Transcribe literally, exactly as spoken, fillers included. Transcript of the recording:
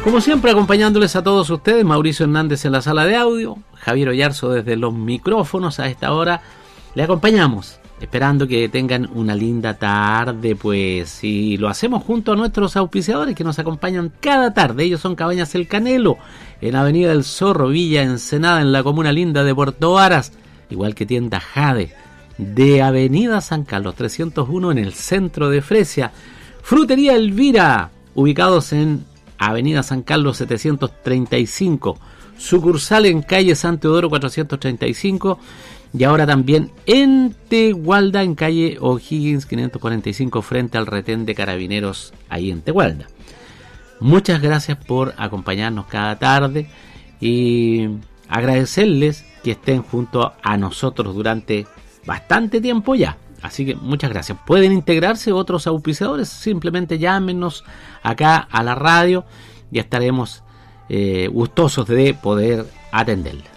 Como siempre, acompañándoles a todos ustedes, Mauricio Hernández en la sala de audio, Javier Oyarzo desde los micrófonos. A esta hora le acompañamos, esperando que tengan una linda tarde, pues, y lo hacemos junto a nuestros auspiciadores que nos acompañan cada tarde. Ellos son Cabañas El Canelo, en Avenida del Zorro, Villa Ensenada, en la comuna linda de Puerto Varas, igual que Tienda Jade, de Avenida San Carlos trescientos uno en el centro de Fresia. Frutería Elvira, ubicados en Avenida San Carlos setecientos treinta y cinco, sucursal en calle San Teodoro cuatrocientos treinta y cinco, y ahora también en Tegualda, en calle O'Higgins quinientos cuarenta y cinco, frente al retén de Carabineros, ahí en Tegualda. Muchas gracias por acompañarnos cada tarde y agradecerles que estén junto a nosotros durante bastante tiempo ya. Así que muchas gracias. Pueden integrarse otros auspiciadores, simplemente llámenos acá a la radio y estaremos eh, gustosos de poder atenderles.